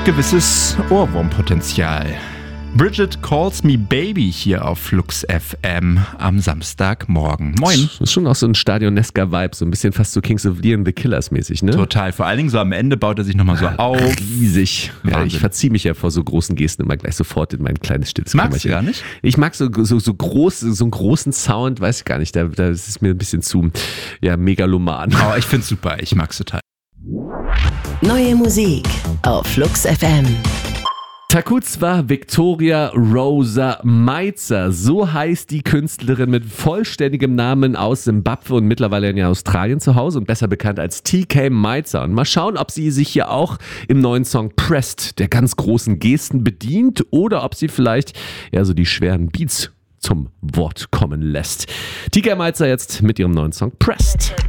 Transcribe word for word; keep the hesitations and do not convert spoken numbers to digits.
gewisses Ohrwurmpotenzial. Bridget Calls Me Baby hier auf Flux F M am Samstagmorgen. Moin. Das ist schon auch so ein stadionesker Vibe, so ein bisschen fast so Kings of Leon the Killers mäßig, ne? Total, vor allen Dingen so am Ende baut er sich nochmal so auf. Riesig. Ja, Wahnsinn. ich verziehe mich ja vor so großen Gesten immer gleich sofort in mein kleines stilles Magst du gar nicht? Ich mag so, so, so, groß, so einen großen Sound, weiß ich gar nicht, da, da ist es mir ein bisschen zu ja, megaloman. Oh, ich find's super, ich mag's total. Neue Musik auf Flux F M. Takuzwa Victoria Rosa Meitzer, so heißt die Künstlerin mit vollständigem Namen aus Simbabwe und mittlerweile in Australien zu Hause und besser bekannt als T K Meitzer. Und mal schauen, ob sie sich hier auch im neuen Song Pressed der ganz großen Gesten bedient oder ob sie vielleicht ja so die schweren Beats zum Wort kommen lässt. T K Meitzer jetzt mit ihrem neuen Song Pressed.